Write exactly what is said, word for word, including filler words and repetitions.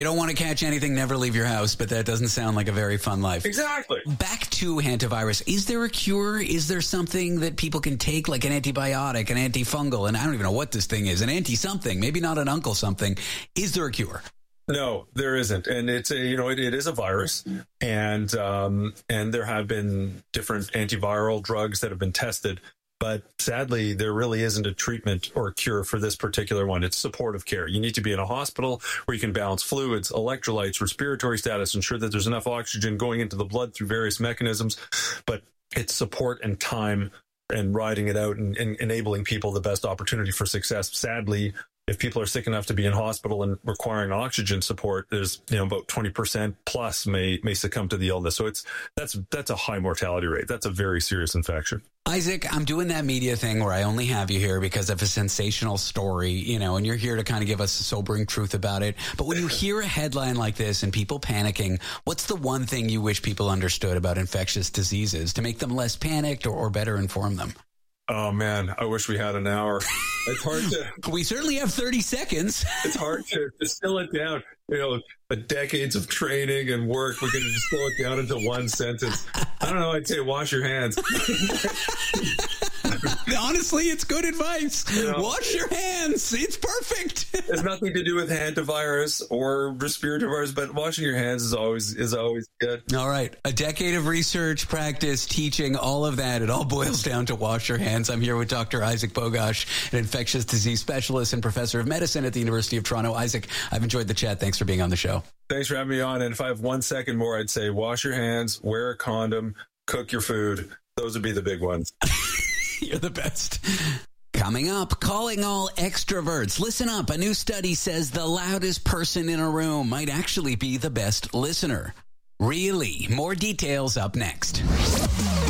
You don't want to catch anything, never leave your house, but that doesn't sound like a very fun life. Exactly. Back to hantavirus. Is there a cure? Is there something that people can take, like an antibiotic, an antifungal, and I don't even know what this thing is, an anti-something, maybe not an uncle something. Is there a cure? No, there isn't. And it's a, you know, it, it is a virus. And, um, and there have been different antiviral drugs that have been tested. But sadly, there really isn't a treatment or a cure for this particular one. It's supportive care. You need to be in a hospital where you can balance fluids, electrolytes, respiratory status, ensure that there's enough oxygen going into the blood through various mechanisms. But it's support and time and riding it out and, and enabling people the best opportunity for success. Sadly, if people are sick enough to be in hospital and requiring oxygen support, there's, you know, about twenty percent plus may may succumb to the illness. So it's that's that's a high mortality rate. That's a very serious infection. Isaac, I'm doing that media thing where I only have you here because of a sensational story, you know, and you're here to kind of give us a sobering truth about it. But when you hear a headline like this and people panicking, what's the one thing you wish people understood about infectious diseases to make them less panicked or, or better inform them? Oh, man, I wish we had an hour. It's hard to... We certainly have thirty seconds. It's hard to distill it down. You know, a decades of training and work, we're going to distill it down into one sentence. I don't know, I'd say wash your hands. Honestly, it's good advice. You know, wash your hands. It's perfect. It's nothing to do with hantavirus or respiratory virus, but washing your hands is always is always good. All right. A decade of research, practice, teaching, all of that. It all boils down to wash your hands. I'm here with Doctor Isaac Bogosh, an infectious disease specialist and professor of medicine at the University of Toronto. Isaac, I've enjoyed the chat. Thanks for being on the show. Thanks for having me on. And if I have one second more, I'd say wash your hands, wear a condom, cook your food. Those would be the big ones. You're the best. Coming up, calling all extroverts. Listen up. A new study says the loudest person in a room might actually be the best listener. Really? More details up next.